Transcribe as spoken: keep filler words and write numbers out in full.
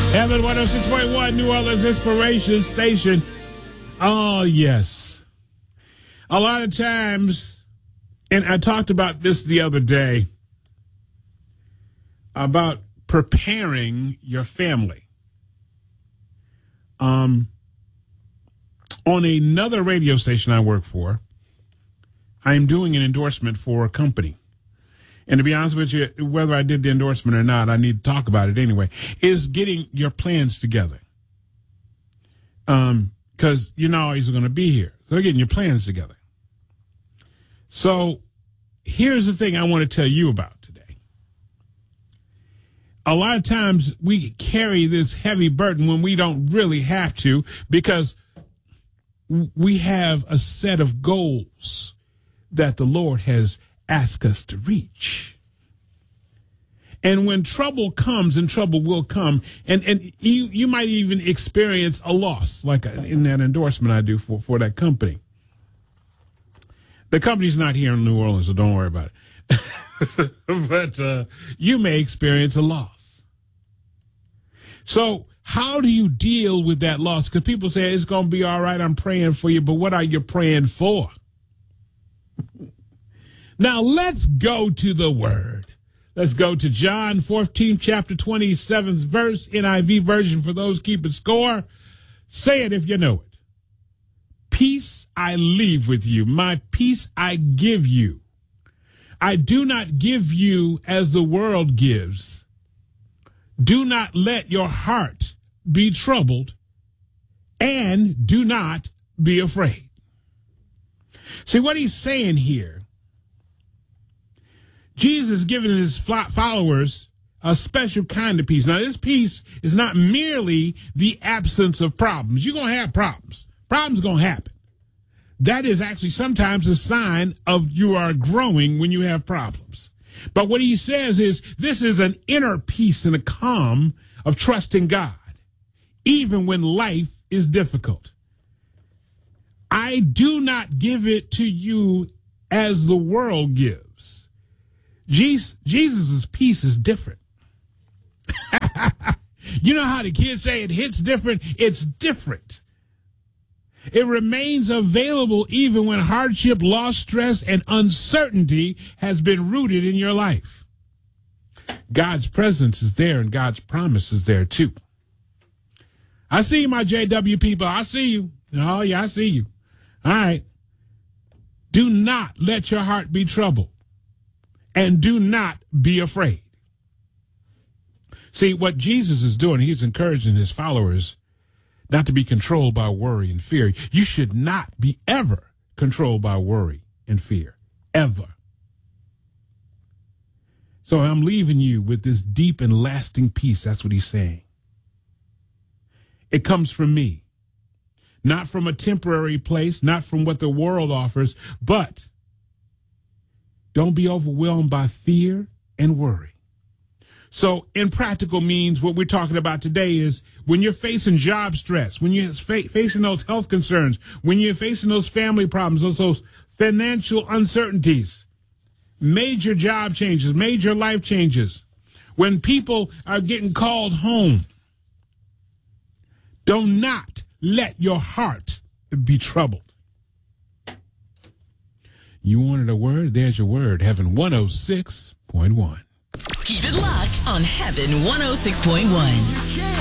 Heaven one oh six point one, New Orleans Inspiration Station. Oh, yes. A lot of times, and I talked about this the other day, about preparing your family. Um, on another radio station I work for, I am doing an endorsement for a company. And to be honest with you, whether I did the endorsement or not, I need to talk about it anyway, is getting your plans together. Um, because you're not always going to be here. So getting your plans together. So here's the thing I want to tell you about today. A lot of times we carry this heavy burden when we don't really have to, because we have a set of goals that the Lord has asked us to reach. And when trouble comes, and trouble will come, and, and you, you might even experience a loss, like in that endorsement I do for, for that company. The company's not here in New Orleans, so don't worry about it. But uh, you may experience a loss. So how do you deal with that loss? Because people say, it's going to be all right, I'm praying for you, but what are you praying for? Now, let's go to the word. Let's go to John fourteen, chapter twenty-seventh verse, N I V version for those keeping score. Say it if you know it. Peace I leave with you. My peace I give you. I do not give you as the world gives. Do not let your heart be troubled, and do not be afraid. See what he's saying here. Jesus is giving his followers a special kind of peace. Now, this peace is not merely the absence of problems. You're going to have problems. Problems are going to happen. That is actually sometimes a sign of you are growing when you have problems. But what he says is this is an inner peace and a calm of trusting God, even when life is difficult. I do not give it to you as the world gives. Jesus' Jesus's peace is different. You know how the kids say it hits different? It's different. It remains available even when hardship, loss, stress, and uncertainty has been rooted in your life. God's presence is there, and God's promise is there too. I see you, my J W people. I see you. Oh, yeah, I see you. All right. Do not let your heart be troubled. And do not be afraid. See, what Jesus is doing, he's encouraging his followers not to be controlled by worry and fear. You should not be ever controlled by worry and fear, ever. So I'm leaving you with this deep and lasting peace. That's what he's saying. It comes from me, not from a temporary place, not from what the world offers, but don't be overwhelmed by fear and worry. So in practical means, what we're talking about today is when you're facing job stress, when you're fa- facing those health concerns, when you're facing those family problems, those, those financial uncertainties, major job changes, major life changes, when people are getting called home, do not let your heart be troubled. You wanted a word? There's your word. Heaven one oh six point one. Keep it locked on Heaven one oh six point one.